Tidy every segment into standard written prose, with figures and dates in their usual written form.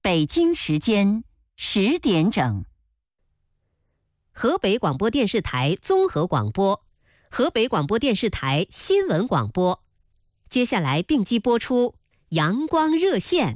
北京时间10点整。 河北广播电视台综合广播，河北广播电视台新闻广播。接下来并机播出阳光热线。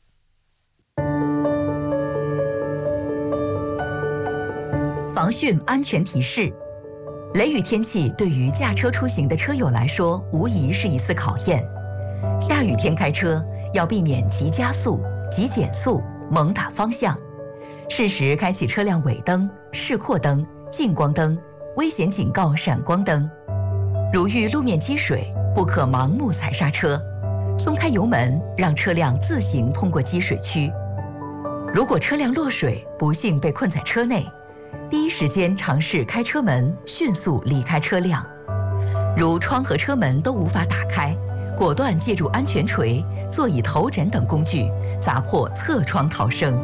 防汛安全提示：雷雨天气对于驾车出行的车友来说，无疑是一次考验。下雨天开车要避免急加速、急减速、猛打方向，适时开启车辆尾灯、示廓灯、近光灯、危险警告闪光灯。如遇路面积水，不可盲目踩刹车，松开油门，让车辆自行通过积水区。如果车辆落水，不幸被困在车内，第一时间尝试开车门，迅速离开车辆。如窗和车门都无法打开，果断借助安全锤、座椅头枕等工具砸破侧窗逃生。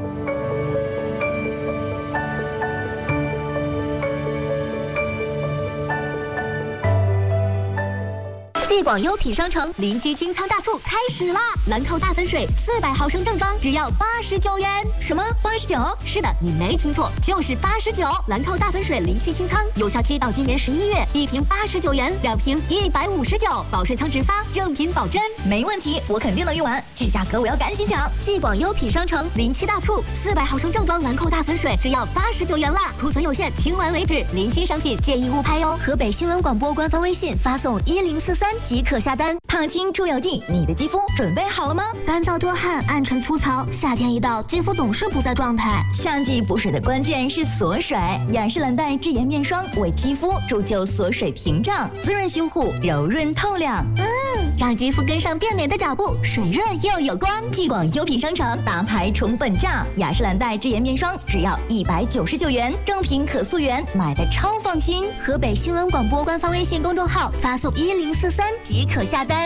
继广优品商城临期清仓大促开始啦！兰蔻大粉水400毫升正装只要89元。什么89？是的，你没听错，就是89。兰蔻大粉水临期清仓，有效期到今年11月，1瓶89元，2瓶159，保税仓直发，正品保真。 没问题，我肯定能用完，这价格我要赶紧抢！ 继广优品商城临期大促，400毫升正装兰蔻大粉水只要89元啦！库存有限，清完为止，临期商品建议勿拍哟。河北新闻广播官方微信发送1043。即可下单。 烫青出油剂，你的肌肤准备好了吗？ 干燥多汗，暗沉粗糙，夏天一到，肌肤总是不在状态。 夏季补水的关键是锁水，雅诗兰黛智妍面霜为肌肤铸就锁水屏障，滋润修护，柔润透亮。 让肌肤跟上变美的脚步，水润又有光。 继广优品商城大牌宠粉价，雅诗兰黛智妍面霜只要199元，正品可溯源，买的超放心。 河北新闻广播官方微信公众号发送1043即可下单。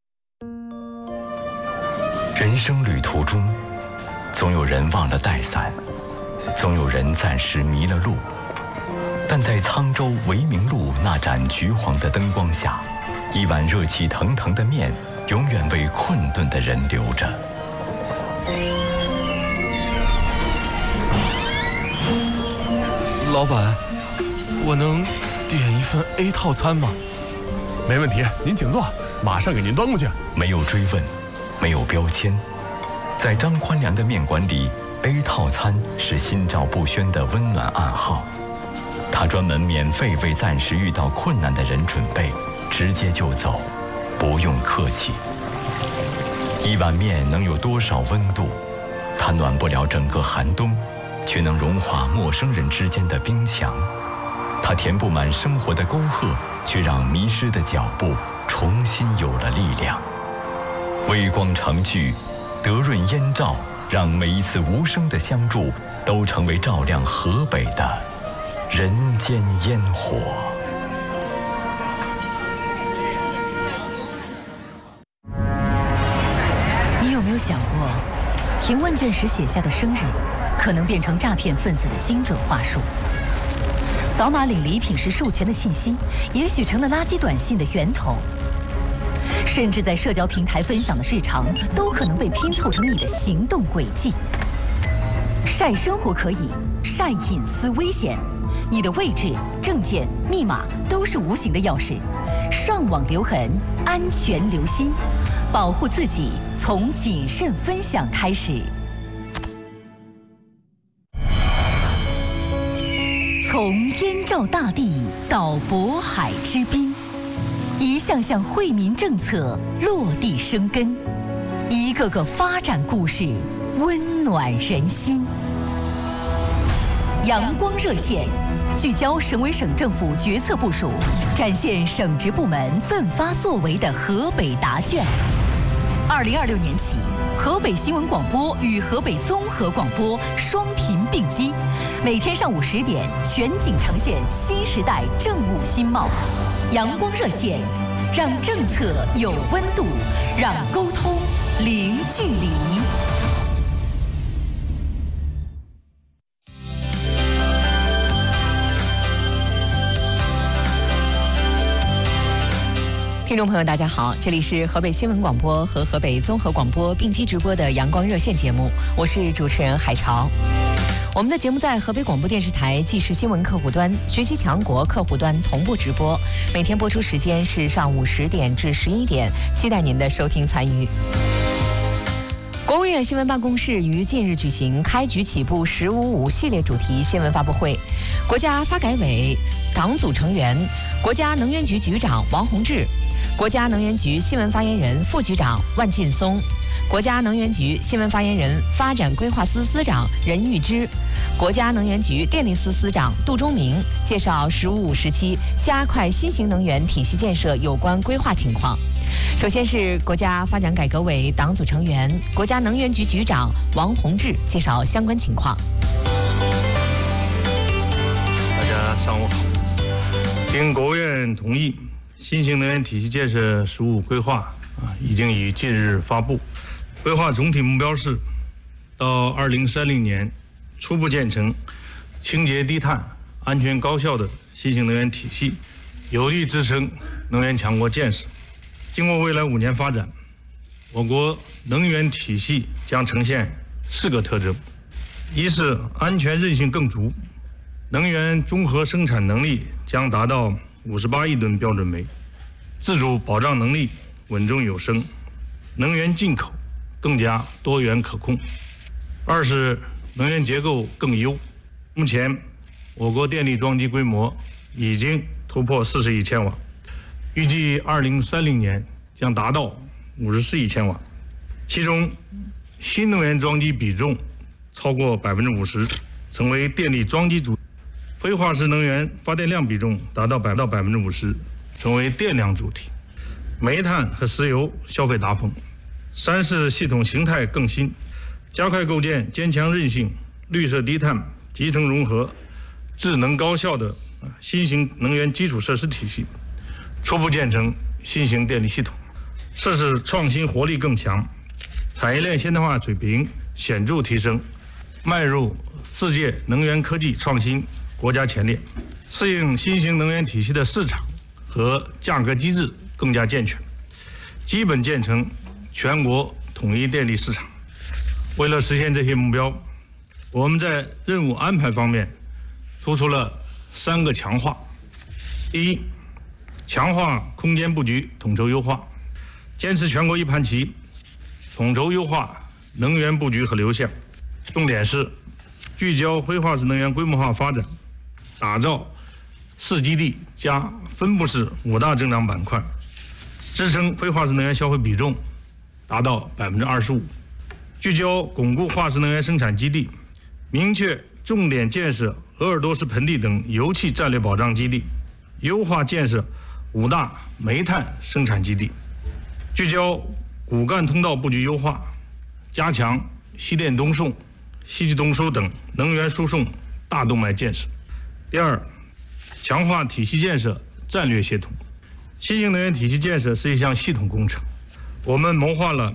人生旅途中，总有人忘了带伞，总有人暂时迷了路，但在沧州维明路那盏橘黄的灯光下，一碗热气腾腾的面永远为困顿的人留着。 老板，我能点一份 A 套餐吗？ 没问题，您请坐，马上给您端过去。 没有追问，没有标签，在张宽良的面馆里 ，A 套餐是心照不宣的温暖暗号。他专门免费为暂时遇到困难的人准备，直接就走，不用客气。一碗面能有多少温度？它暖不了整个寒冬，却能融化陌生人之间的冰墙。它填不满生活的沟壑，却让迷失的脚步重新有了力量。微光常聚，德润烟照，让每一次无声的相助都成为照亮河北的人间烟火。 你有没有想过，填问卷时写下的生日，可能变成诈骗分子的精准话术？扫码领礼品时授权的信息，也许成了垃圾短信的源头。甚至在社交平台分享的日常，都可能被拼凑成你的行动轨迹。晒生活可以，晒隐私危险。你的位置、证件、密码都是无形的钥匙，上网留痕，安全留心，保护自己从谨慎分享开始。从燕赵大地到渤海之滨，一项项惠民政策落地生根，一个个发展故事温暖人心。阳光热线，聚焦省委省政府决策部署，展现省直部门奋发作为的河北答卷。2026年起，河北新闻广播与河北综合广播双频并机，每天上午10点全景呈现新时代政务新貌。阳光热线，让政策有温度，让沟通零距离。 听众朋友大家好，这里是河北新闻广播和河北综合广播并机直播的阳光热线节目，我是主持人海潮。我们的节目在河北广播电视台纪实新闻客户端、学习强国客户端同步直播，每天播出时间是上午10点至11点，期待您的收听参与。国务院新闻办公室于近日举行开局起步“1055”系列主题新闻发布会，国家发改委党组成员、国家能源局局长王洪志、国家能源局新闻发言人、副局长万劲松、国家能源局新闻发言人、发展规划司司长任玉芝、国家能源局电力司司长杜忠明介绍“1055”时期加快新型能源体系建设有关规划情况。首先是国家发展改革委党组成员、国家能源局局长王洪志介绍相关情况。 大家上午好。经国务院同意，新型能源体系建设“15规划”已经于近日发布。规划总体目标是，到2030年初步建成清洁低碳、安全高效的新型能源体系，有力支撑能源强国建设。经过未来5年发展，我国能源体系将呈现4个特征：一是安全韧性更足，能源综合生产能力将达到58亿吨标准煤，自主保障能力稳中有升，能源进口更加多元可控；二是能源结构更优，目前我国电力装机规模已经突破40亿千瓦，预计2030年将达到54亿千瓦，其中新能源装机比重超过50%，成为电力装机主；非化石能源发电量比重达到50%，成为电量主体；煤炭和石油消费达峰。三是系统形态更新，加快构建坚强韧性、绿色低碳、集成融合、智能高效的新型能源基础设施体系，初步建成新型电力系统。四是创新活力更强，产业链现代化水平显著提升，迈入世界能源科技创新国家前列，适应新型能源体系的市场和价格机制更加健全，基本建成全国统一电力市场。为了实现这些目标，我们在任务安排方面突出了3个强化。第一，强化空间布局统筹优化，坚持全国一盘棋，统筹优化能源布局和流向，重点是聚焦非化石能源规模化发展，打造市基地加分布式5大增长板块，支撑非化石能源消费比重达到25%，聚焦巩固化石能源生产基地，明确重点建设鄂尔多斯盆地等油气战略保障基地，优化建设5大煤炭生产基地，聚焦骨干通道布局优化，加强西电东送、西气东输等能源输送大动脉建设。第二，强化体系建设战略协同。新型能源体系建设是一项系统工程，我们谋划了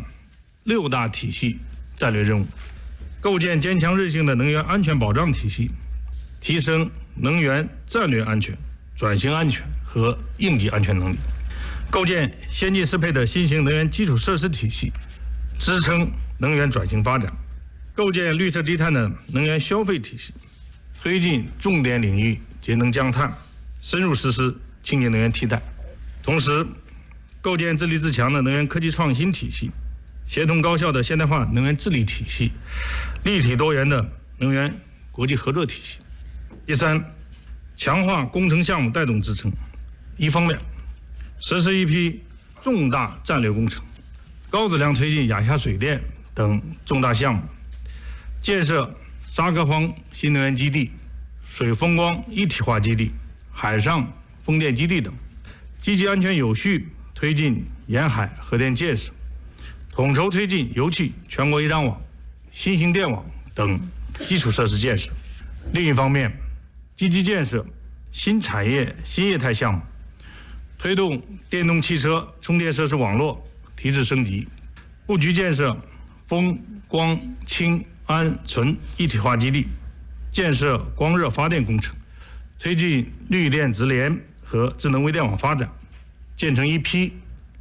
6大体系战略任务：构建坚强韧性的能源安全保障体系，提升能源战略安全、转型安全和应急安全能力；构建先进适配的新型能源基础设施体系，支撑能源转型发展；构建绿色低碳的能源消费体系，推进重点领域节能降碳，深入实施清洁能源替代；同时构建自立自强的能源科技创新体系，协同高效的现代化能源治理体系，立体多元的能源国际合作体系。第三，强化工程项目带动支撑。一方面，实施一批重大战略工程，高质量推进亚夏水电等重大项目，建设沙科坊新能源基地、水风光一体化基地、海上风电基地等，积极安全有序推进沿海核电建设，统筹推进油气全国一张网、新型电网等基础设施建设。另一方面，积极建设新产业新业态项目，推动电动汽车充电设施网络提质升级，布局建设风光氢氨醇一体化基地，建设光热发电工程，推进绿电直联和智能微电网发展，建成一批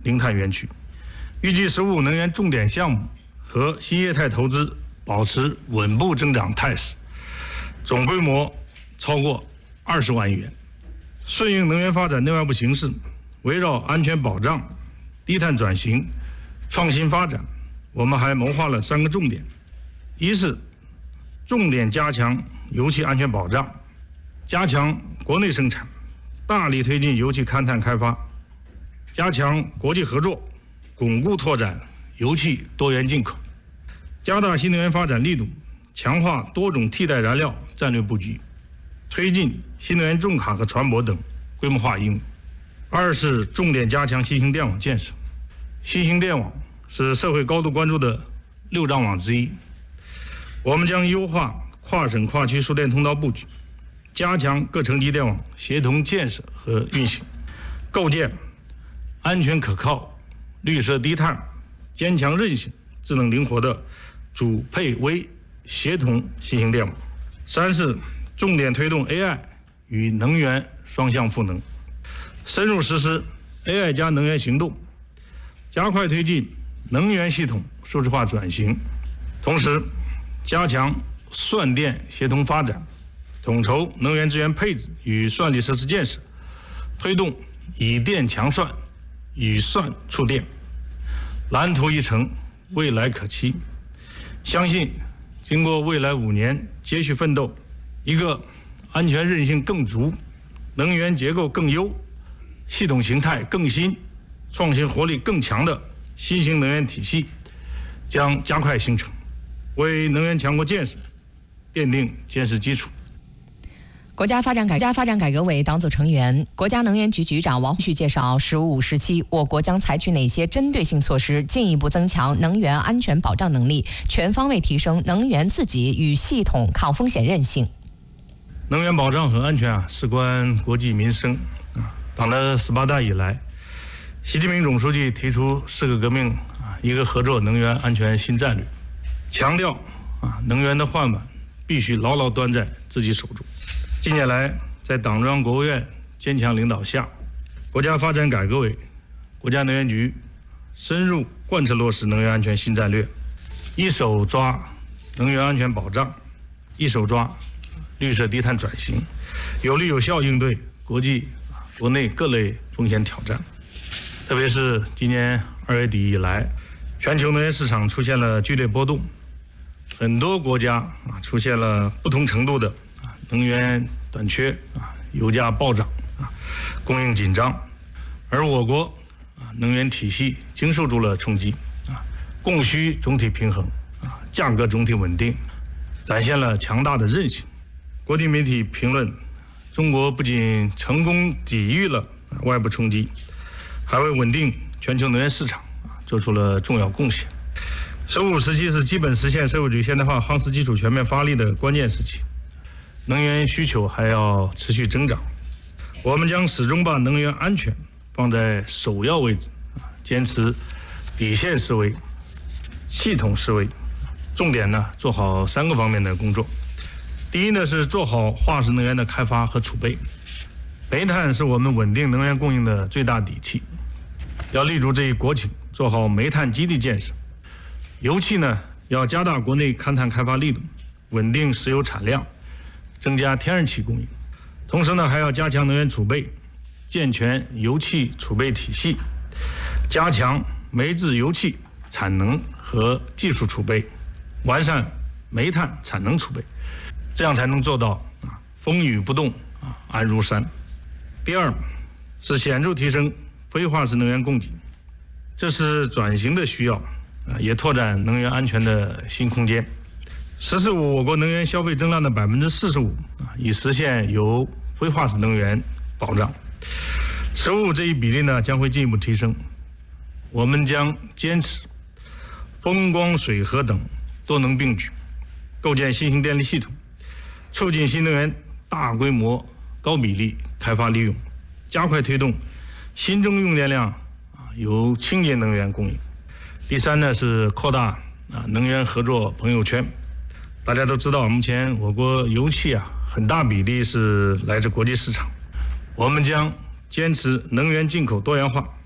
零碳园区。预计15能源重点项目和新业态投资保持稳步增长态势，总规模超过20万亿元。顺应能源发展内外部形势，围绕安全保障、低碳转型、创新发展，我们还谋划了3个重点：一是重点加强油气安全保障，加强国内生产，大力推进油气勘探开发，加强国际合作，巩固拓展油气多元进口，加大新能源发展力度，强化多种替代燃料战略布局，推进新能源重卡和船舶等规模化应用。二是重点加强新型电网建设。新型电网是社会高度关注的6张网之一，我们将优化跨省跨区输电通道布局，加强各层级电网协同建设和运行，构建安全可靠、绿色低碳、坚强韧性、智能灵活的主配微协同新型电网。三是重点推动 AI 与能源双向赋能，深入实施 AI 加能源行动，加快推进能源系统数字化转型，同时加强算电协同发展，统筹能源资源配置与算力设施建设，推动以电强算、以算促电，蓝图一成，未来可期。相信经过未来5年接续奋斗，一个安全韧性更足、能源结构更优、系统形态更新、创新活力更强的新型能源体系将加快形成，为能源强国建设奠定坚实基础。 国家发展改革委党组成员、国家能源局局长王旭介绍，15时期我国将采取哪些针对性措施，进一步增强能源安全保障能力，全方位提升能源自给与系统抗风险韧性。 能源保障和安全事关国计民生。党的18大以来，习近平总书记提出4个革命、1个合作能源安全新战略，强调能源的饭碗必须牢牢端在自己手中。近年来，在党中央、国务院坚强领导下，国家发展改革委、国家能源局深入贯彻落实能源安全新战略，一手抓能源安全保障，一手抓绿色低碳转型，有力有效应对国际、国内各类风险挑战。特别是今年2月底以来，全球能源市场出现了剧烈波动，很多国家出现了不同程度的能源短缺、油价暴涨、供应紧张，而我国能源体系经受住了冲击，供需总体平衡，价格总体稳定，展现了强大的韧性。国际媒体评论，中国不仅成功抵御了外部冲击，还为稳定全球能源市场做出了重要贡献。15时期是基本实现社会主义现代化夯实基础全面发力的关键时期，能源需求还要持续增长，我们将始终把能源安全放在首要位置，坚持底线思维、系统思维，重点做好3个方面的工作。第一是做好化石能源的开发和储备，煤炭是我们稳定能源供应的最大底气，要立足这一国情，做好煤炭基地建设。油气要加大国内勘探开发力度，稳定石油产量，增加天然气供应。同时还要加强能源储备，健全油气储备体系，加强煤制油气产能和技术储备，完善煤炭产能储备，这样才能做到风雨不动，安如山。第二是显著提升非化石能源供给，这是转型的需要，也拓展能源安全的新空间。十四五我国能源消费增量的45%，以实现由非化石能源保障。15这一比例将会进一步提升。我们将坚持风光水核等多能并举，构建新型电力系统，促进新能源大规模高比例开发利用，加快推动新增用电量由清洁能源供应。第三是扩大能源合作朋友圈。大家都知道，目前我国油气很大比例是来自国际市场，我们将坚持能源进口多元化，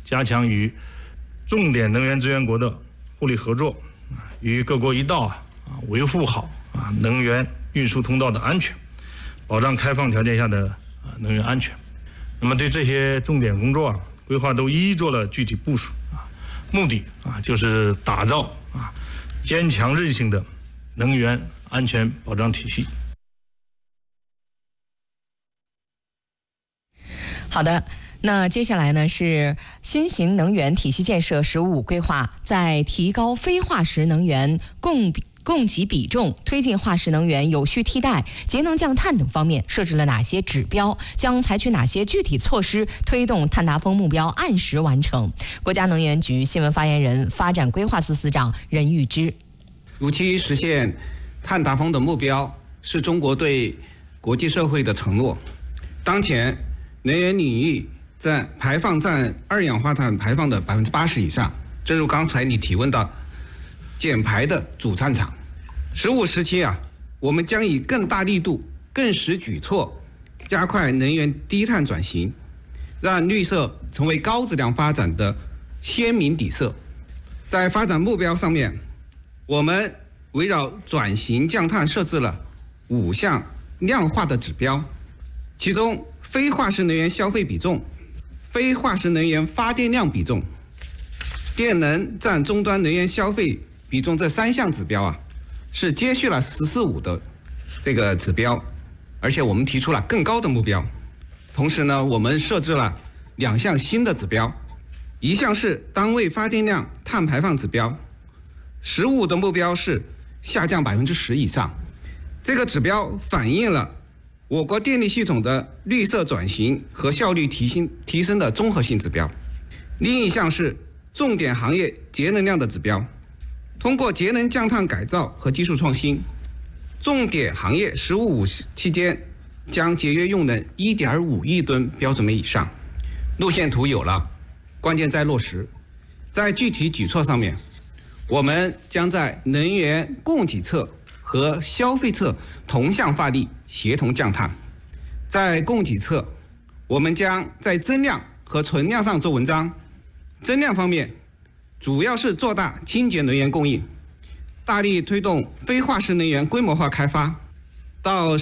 加强与重点能源资源国的互利合作，与各国一道维护好能源运输通道的安全，保障开放条件下的能源安全。那么对这些重点工作规划都一一做了具体部署目的就是打造坚强韧性的能源安全保障体系。 好的，那接下来呢是新型能源体系建设“十五五”规划，在提高非化石能源供给比重、推进化石能源有序替代、节能降碳等方面设置了哪些指标？将采取哪些具体措施推动碳达峰目标按时完成？国家能源局新闻发言人、发展规划司司长任玉芝： 如期实现碳达峰的目标是中国对国际社会的承诺。当前，能源领域占二氧化碳排放的80%以上，正如刚才你提问到，减排的主战场。15时期我们将以更大力度、更实举措，加快能源低碳转型，让绿色成为高质量发展的鲜明底色。在发展目标上面，我们围绕转型降碳设置了5项量化的指标，其中非化石能源消费比重、非化石能源发电量比重、电能占终端能源消费比重这3项指标是接续了14.5的这个指标，而且我们提出了更高的目标。同时呢，我们设置了2项新的指标，一项是单位发电量碳排放指标，15的目标是下降10%以上。这个指标反映了我国电力系统的绿色转型和效率提升的综合性指标。另一项是重点行业节能量的指标，通过节能降碳改造和技术创新，重点行业“15五”期间将节约用能1.5亿吨标准煤以上。路线图有了，关键在落实。在具体举措上面，我们将在能源供给侧和消费侧同向发力，协同降碳。在供给侧，我们将在增量和存量上做文章。增量方面，主要是做大清洁能源供应，大力推动非化石能源规模化开发。到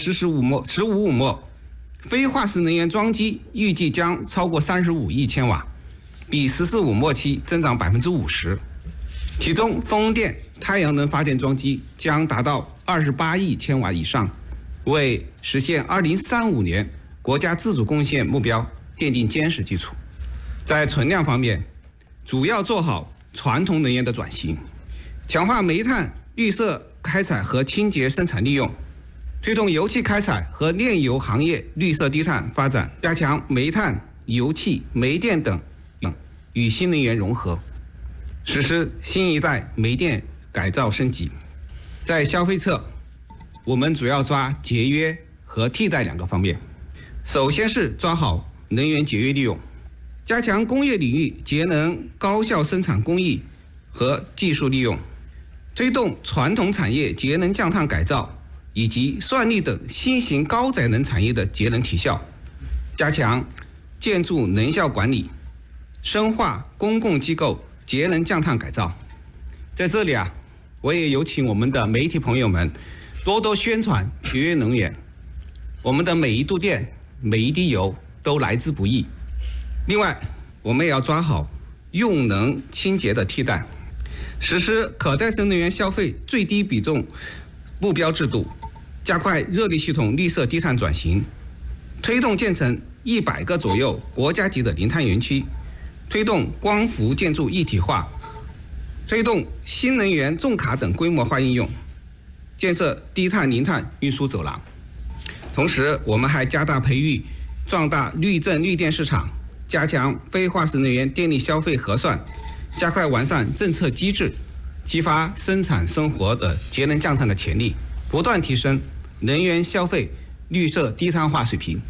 15.5末，非化石能源装机预计将超过35亿千瓦，比14.5末期增长50%。其中，风电、太阳能发电装机将达到28亿千瓦以上，为实现2035年国家自主贡献目标奠定坚实基础。在存量方面，主要做好传统能源的转型，强化煤炭绿色开采和清洁生产利用，推动油气开采和炼油行业绿色低碳发展，加强煤炭、油气、煤电等与新能源融合，实施新一代煤电改造升级。在消费侧，我们主要抓节约和替代2个方面。首先是抓好能源节约利用，加强工业领域节能高效生产工艺和技术利用，推动传统产业节能降碳改造以及算力等新型高载能产业的节能提效，加强建筑能效管理，深化公共机构节能降碳改造。在这里我也有请我们的媒体朋友们多多宣传节约能源。我们的每一度电、每一滴油都来之不易。另外，我们也要抓好用能清洁的替代，实施可再生能源消费最低比重目标制度，加快热力系统绿色低碳转型，推动建成100个左右国家级的零碳园区，推动光伏建筑一体化，推动新能源重卡等规模化应用，建设低碳零碳运输走廊。同时，我们还加大培育壮大绿证绿电市场，加强非化石能源电力消费核算，加快完善政策机制，激发生产生活的节能降碳的潜力，不断提升能源消费绿色低碳化水平。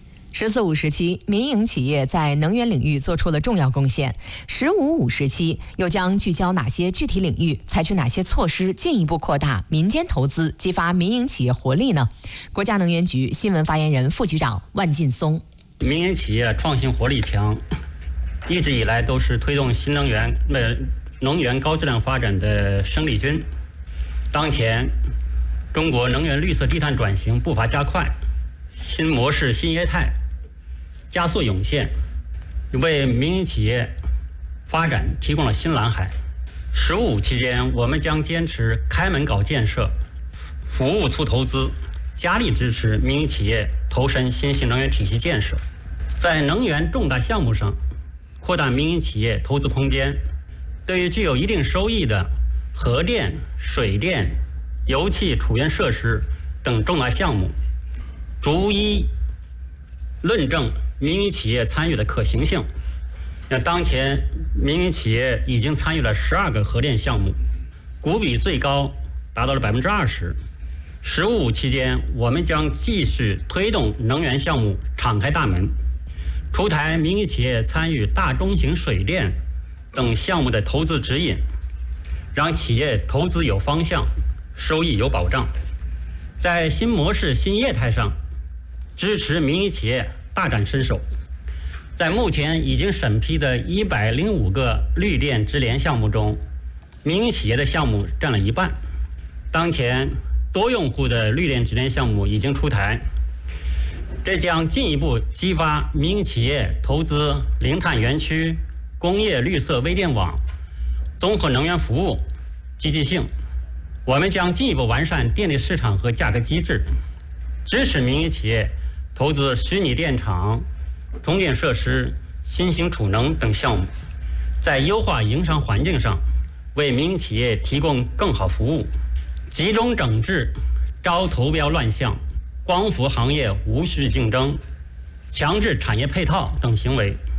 14五时期，民营企业在能源领域做出了重要贡献。15五时期，又将聚焦哪些具体领域，采取哪些措施，进一步扩大民间投资，激发民营企业活力呢？国家能源局新闻发言人、副局长万劲松： 民营企业创新活力强， 一直以来都是推动新能源能源高质量发展的生力军。当前，中国能源绿色低碳转型步伐加快，新模式、新业态加速涌现，为民营企业发展提供了新蓝海。“15+5”期间，我们将坚持开门搞建设，服务促投资，加力支持民营企业投身新型能源体系建设。在能源重大项目上，扩大民营企业投资空间。对于具有一定收益的核电、水电、油气储源设施等重大项目，逐一论证民营企业参与的可行性。当前民营企业已经参与了12个核电项目，股比最高达到了20%。“15+5”期间，我们将继续推动能源项目敞开大门，出台民营企业参与大中型水电等项目的投资指引，让企业投资有方向，收益有保障。在新模式、新业态上，支持民营企业大展身手。在目前已经审批的105个绿电直联项目中，民营企业的项目占了1半。当前多用户的绿电直联项目已经出台，这将进一步激发民营企业投资零碳园区、工业绿色微电网、综合能源服务积极性。我们将进一步完善电力市场和价格机制，支持民营企业投资虚拟电厂、充电设施、新型储能等项目，在优化营商环境上为民营企业提供更好服务，集中整治招投标乱象、光伏行业无序竞争、强制产业配套等行为，